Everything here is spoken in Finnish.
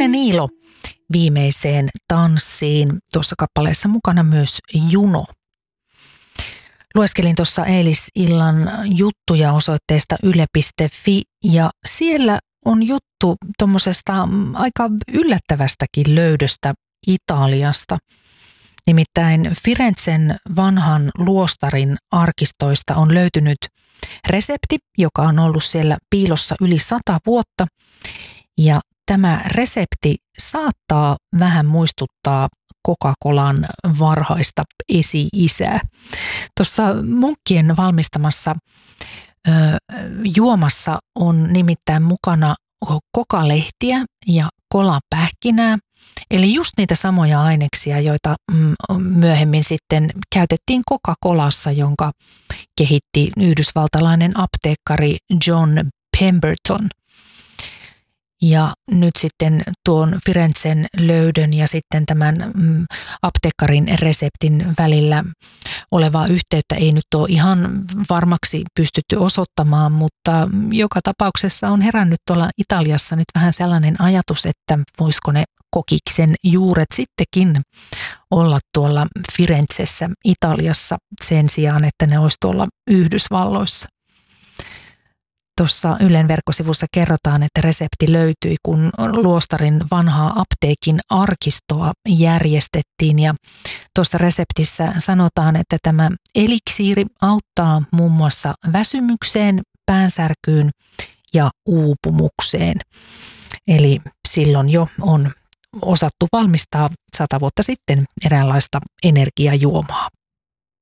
Niilo viimeiseen tanssiin. Tuossa kappaleessa mukana myös Juno. Lueskelin tuossa eilisillan juttuja osoitteesta yle.fi ja siellä on juttu tuommoisesta aika yllättävästäkin löydöstä Italiasta. Nimittäin Firenzen vanhan luostarin arkistoista on löytynyt resepti, joka on ollut siellä piilossa yli 100 vuotta. Ja tämä resepti saattaa vähän muistuttaa Coca-Colan varhaista esi-isää. Tuossa munkkien valmistamassa juomassa on nimittäin mukana kokalehtiä ja kolapähkinää. Eli just niitä samoja aineksia, joita myöhemmin sitten käytettiin Coca-Colassa, jonka kehitti yhdysvaltalainen apteekkari John Pemberton. Ja nyt sitten tuon Firenzen löydön ja sitten tämän apteekkarin reseptin välillä olevaa yhteyttä ei nyt ole ihan varmaksi pystytty osoittamaan, mutta joka tapauksessa on herännyt tuolla Italiassa nyt vähän sellainen ajatus, että voisiko ne kokiksen juuret sittenkin olla tuolla Firenzessä Italiassa sen sijaan, että ne olisi tuolla Yhdysvalloissa. Tuossa Ylen verkkosivussa kerrotaan, että resepti löytyi, kun luostarin vanhaa apteekin arkistoa järjestettiin. Ja tuossa reseptissä sanotaan, että tämä eliksiiri auttaa muun muassa väsymykseen, päänsärkyyn ja uupumukseen. Eli silloin jo on osattu valmistaa 100 vuotta sitten eräänlaista energiajuomaa.